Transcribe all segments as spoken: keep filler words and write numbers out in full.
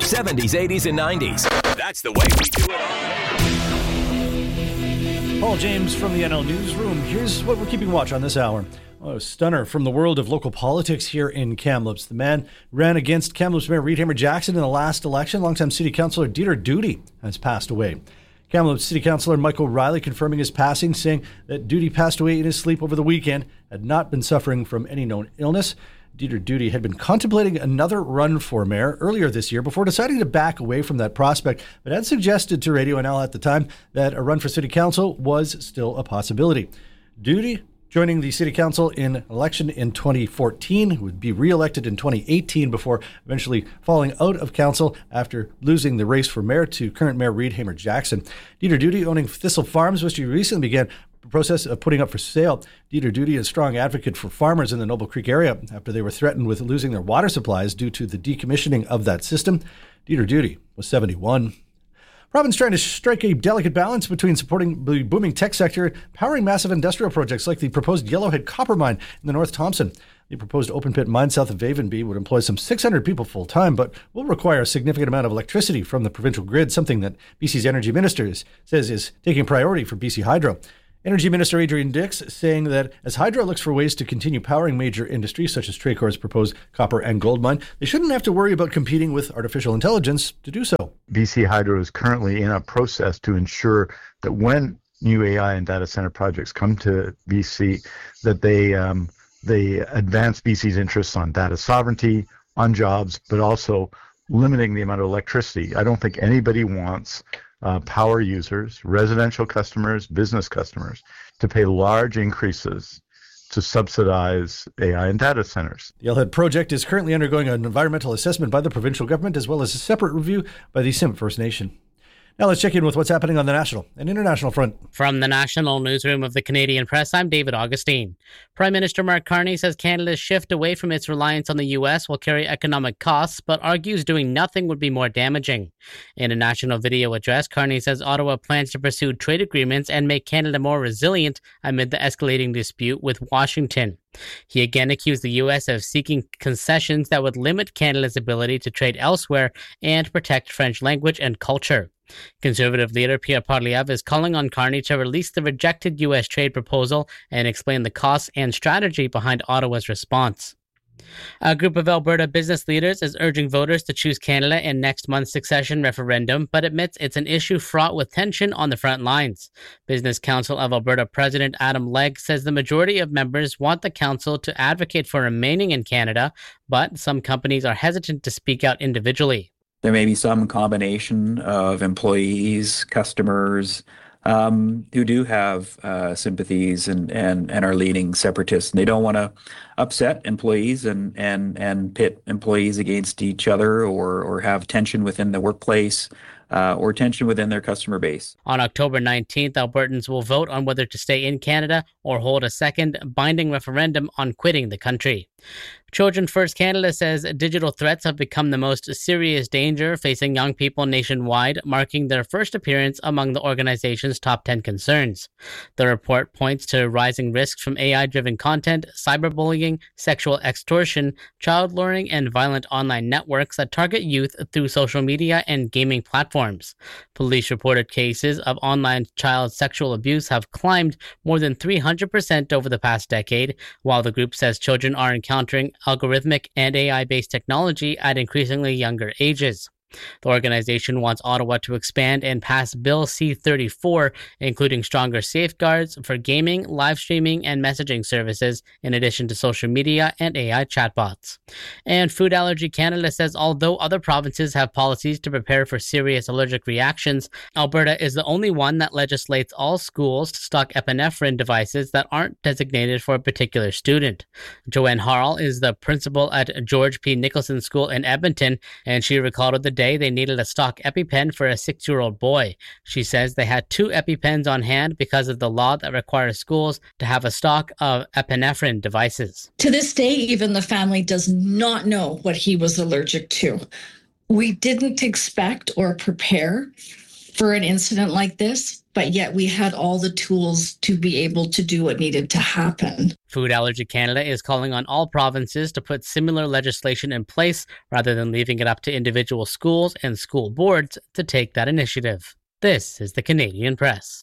seventies, eighties, and nineties. That's the way we do it all. Paul James from the N L Newsroom. Here's what we're keeping watch on this hour. Oh, a stunner from the world of local politics here in Kamloops. The man ran against Kamloops Mayor Reed Hammer-Jackson in the last election. Longtime City Councillor Dieter Doody has passed away. Kamloops City Councillor Michael Riley confirming his passing, saying that Doody passed away in his sleep over the weekend, had not been suffering from any known illness. Dieter Doody had been contemplating another run for mayor earlier this year before deciding to back away from that prospect, but had suggested to Radio N L at the time that a run for city council was still a possibility. Doody, joining the city council in election in twenty fourteen, would be re-elected in twenty eighteen before eventually falling out of council after losing the race for mayor to current mayor Reed Hammer-Jackson. Dieter Doody, owning Thistle Farms, which he recently began the process of putting up for sale. Dieter Doody is a strong advocate for farmers in the Noble Creek area after they were threatened with losing their water supplies due to the decommissioning of that system. Dieter Doody was seventy-one. Province trying to strike a delicate balance between supporting the booming tech sector and powering massive industrial projects like the proposed Yellowhead copper mine in the North Thompson. The proposed open pit mine south of Vavenby would employ some six hundred people full time, but will require a significant amount of electricity from the provincial grid, something that B C's energy minister says is taking priority for B C Hydro. Energy Minister Adrian Dix saying that as Hydro looks for ways to continue powering major industries such as Tracor's proposed copper and gold mine, they shouldn't have to worry about competing with artificial intelligence to do so. B C Hydro is currently in a process to ensure that when new A I and data center projects come to B C, that they um, they advance B C's interests on data sovereignty, on jobs, but also limiting the amount of electricity. I don't think anybody wants Uh, power users, residential customers, business customers, to pay large increases to subsidize A I and data centers. The Yellowhead project is currently undergoing an environmental assessment by the provincial government as well as a separate review by the Simpcw First Nation. Now let's check in with what's happening on the national and international front. From the National Newsroom of the Canadian Press, I'm David Augustine. Prime Minister Mark Carney says Canada's shift away from its reliance on the U S will carry economic costs, but argues doing nothing would be more damaging. In a national video address, Carney says Ottawa plans to pursue trade agreements and make Canada more resilient amid the escalating dispute with Washington. He again accused the U S of seeking concessions that would limit Canada's ability to trade elsewhere and protect French language and culture. Conservative leader Pierre Poilievre is calling on Carney to release the rejected U S trade proposal and explain the costs and strategy behind Ottawa's response. A group of Alberta business leaders is urging voters to choose Canada in next month's succession referendum, but admits it's an issue fraught with tension on the front lines. Business Council of Alberta President Adam Legg says the majority of members want the council to advocate for remaining in Canada, but some companies are hesitant to speak out individually. There may be some combination of employees, customers, um, who do have uh, sympathies and, and, and are leading separatists. And they don't want to upset employees and, and, and pit employees against each other or, or have tension within the workplace uh, or tension within their customer base. On October nineteenth, Albertans will vote on whether to stay in Canada or hold a second binding referendum on quitting the country. Children First Canada says digital threats have become the most serious danger facing young people nationwide, marking their first appearance among the organization's top ten concerns. The report points to rising risks from A I-driven content, cyberbullying, sexual extortion, child luring, and violent online networks that target youth through social media and gaming platforms. Police reported cases of online child sexual abuse have climbed more than three hundred percent over the past decade, while the group says children are encountering algorithmic and A I-based technology at increasingly younger ages. The organization wants Ottawa to expand and pass Bill C thirty-four, including stronger safeguards for gaming, live streaming, and messaging services, in addition to social media and A I chatbots. And Food Allergy Canada says although other provinces have policies to prepare for serious allergic reactions, Alberta is the only one that legislates all schools to stock epinephrine devices that aren't designated for a particular student. Joanne Harl is the principal at George P. Nicholson School in Edmonton, and she recalled the day they needed a stock EpiPen for a six-year-old boy. She says they had two EpiPens on hand because of the law that requires schools to have a stock of epinephrine devices. To this day, even the family does not know what he was allergic to. We didn't expect or prepare for an incident like this, but yet we had all the tools to be able to do what needed to happen. Food Allergy Canada is calling on all provinces to put similar legislation in place rather than leaving it up to individual schools and school boards to take that initiative. This is the Canadian Press.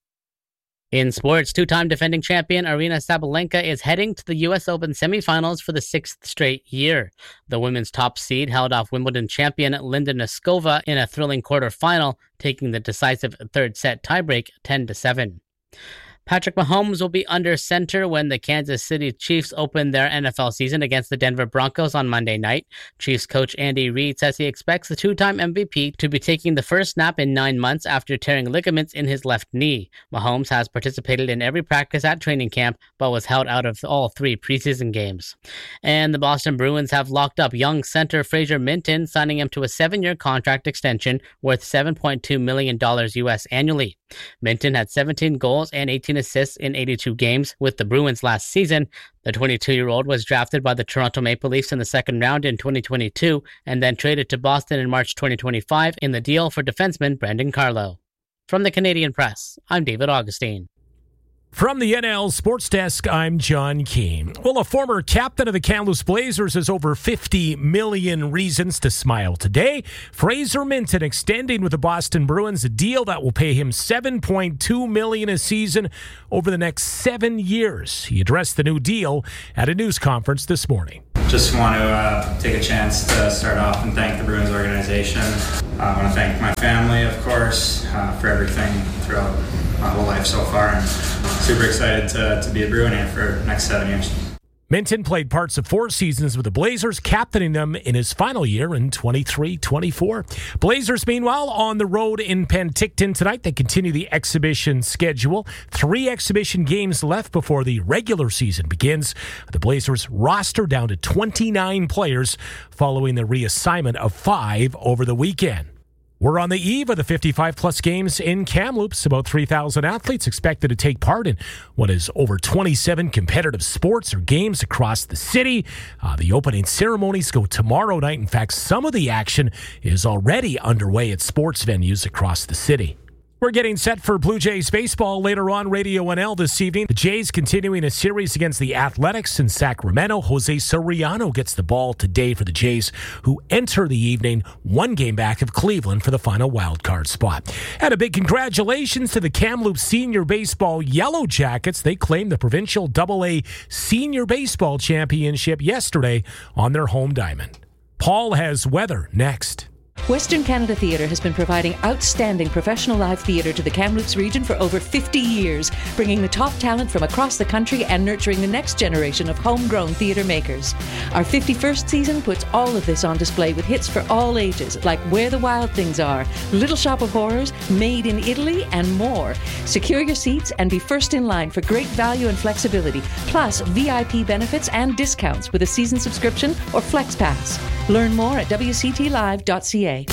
In sports, two-time defending champion Aryna Sabalenka is heading to the U S Open semifinals for the sixth straight year. The women's top seed held off Wimbledon champion Linda Noskova in a thrilling quarterfinal, taking the decisive third-set tiebreak ten to seven. Patrick Mahomes will be under center when the Kansas City Chiefs open their N F L season against the Denver Broncos on Monday night. Chiefs coach Andy Reid says he expects the two-time M V P to be taking the first snap in nine months after tearing ligaments in his left knee. Mahomes has participated in every practice at training camp, but was held out of all three preseason games. And the Boston Bruins have locked up young center Fraser Minton, signing him to a seven-year contract extension worth seven point two million dollars U S annually. Minton had seventeen goals and eighteen assists in eighty-two games with the Bruins last season. The twenty-two-year-old was drafted by the Toronto Maple Leafs in the second round in twenty twenty-two and then traded to Boston in March twenty twenty-five in the deal for defenseman Brandon Carlo. From the Canadian Press, I'm David Augustine. From the N L Sports Desk, I'm John Keane. Well, a former captain of the Kamloops Blazers has over fifty million reasons to smile today. Fraser Minton extending with the Boston Bruins a deal that will pay him seven point two million dollars a season over the next seven years. He addressed the new deal at a news conference this morning. Just want to uh, take a chance to start off and thank the Bruins organization. Uh, I want to thank my family, of course, uh, for everything throughout my whole life so far, and super excited to, to be a Bruin here for the next seven years. Minton played parts of four seasons with the Blazers, captaining them in his final year in twenty-three twenty-four. Blazers, meanwhile, on the road in Penticton tonight. They continue the exhibition schedule. Three exhibition games left before the regular season begins. The Blazers roster down to twenty-nine players following the reassignment of five over the weekend. We're on the eve of the fifty-five plus games in Kamloops. About three thousand athletes expected to take part in what is over twenty-seven competitive sports or games across the city. Uh, the opening ceremonies go tomorrow night. In fact, some of the action is already underway at sports venues across the city. We're getting set for Blue Jays baseball later on Radio N L this evening. The Jays continuing a series against the Athletics in Sacramento. Jose Soriano gets the ball today for the Jays, who enter the evening one game back of Cleveland for the final wild card spot. And a big congratulations to the Kamloops Senior Baseball Yellow Jackets. They claimed the provincial double A Senior Baseball Championship yesterday on their home diamond. Paul has weather next. Western Canada Theatre has been providing outstanding professional live theatre to the Kamloops region for over fifty years, bringing the top talent from across the country and nurturing the next generation of homegrown theatre makers. Our fifty-first season puts all of this on display with hits for all ages, like Where the Wild Things Are, Little Shop of Horrors, Made in Italy, and more. Secure your seats and be first in line for great value and flexibility, plus V I P benefits and discounts with a season subscription or Flex Pass. Learn more at w c t live dot c a.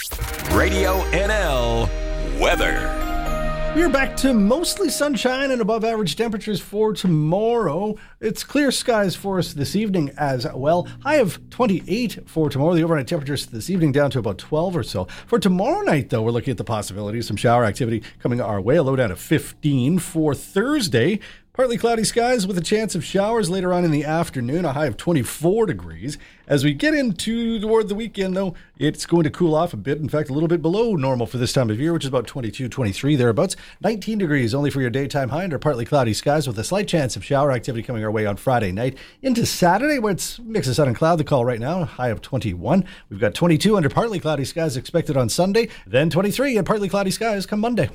Radio N L weather. We're back to mostly sunshine and above average temperatures for tomorrow. It's clear skies for us this evening as well. High of twenty-eight for tomorrow. The overnight temperatures this evening down to about twelve or so. For tomorrow night, though, we're looking at the possibility of some shower activity coming our way. A low down to fifteen for Thursday. Partly cloudy skies with a chance of showers later on in the afternoon, a high of twenty-four degrees. As we get into toward the weekend, though, it's going to cool off a bit. In fact, a little bit below normal for this time of year, which is about twenty-two, twenty-three thereabouts. nineteen degrees only for your daytime high under partly cloudy skies with a slight chance of shower activity coming our way on Friday night. Into Saturday, where it's a mix of sun and cloud, the call right now, a high of twenty-one. We've got twenty-two under partly cloudy skies expected on Sunday, then twenty-three and partly cloudy skies come Monday.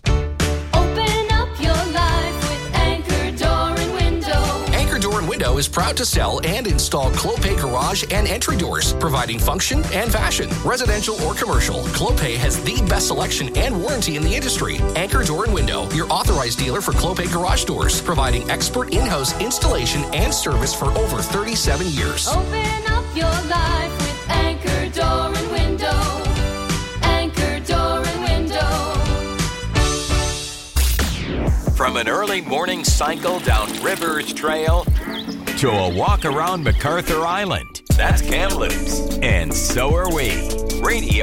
Window is proud to sell and install Clopay garage and entry doors, providing function and fashion. Residential or commercial, Clopay has the best selection and warranty in the industry. Anchor Door and Window, your authorized dealer for Clopay garage doors, providing expert in-house installation and service for over thirty-seven years. Open up your life with Anchor Door and Window. Anchor Door and Window. From an early morning cycle down Rivers Trail to a walk around MacArthur Island. That's Kamloops. And so are we. Radio